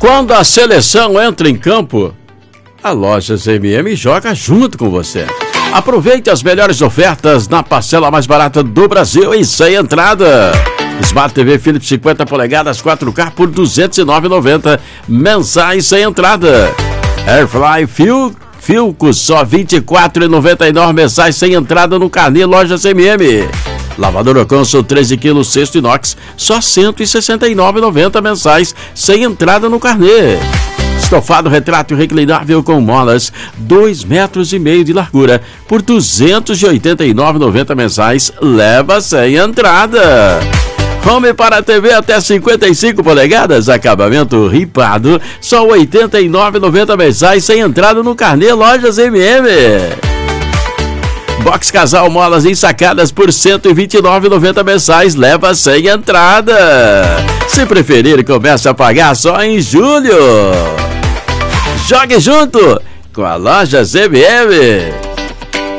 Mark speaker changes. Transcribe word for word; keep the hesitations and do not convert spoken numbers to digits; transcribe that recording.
Speaker 1: Quando a seleção entra em campo, a Lojas M M joga junto com você. Aproveite as melhores ofertas na parcela mais barata do Brasil e sem entrada. Smart T V Philips cinquenta polegadas quatro K por duzentos e nove reais e noventa centavos mensais sem entrada. Airfly Fil Filco só vinte e quatro reais e noventa e nove centavos mensais sem entrada no carnê Lojas M M. Lavadora Consul treze quilos cesto inox só cento e sessenta e nove reais e noventa centavos mensais sem entrada no carnê. Estofado retrátil reclinável com molas dois metros e meio de largura por duzentos e oitenta e nove reais e noventa centavos mensais, leva sem entrada. Home para T V até cinquenta e cinco polegadas, acabamento ripado, só oitenta e nove reais e noventa centavos mensais sem entrada no carnê Lojas M M. Box casal molas ensacadas por cento e vinte e nove reais e noventa centavos mensais, leva sem entrada. Se preferir, comece a pagar só em julho. Jogue junto com a Lojas M M.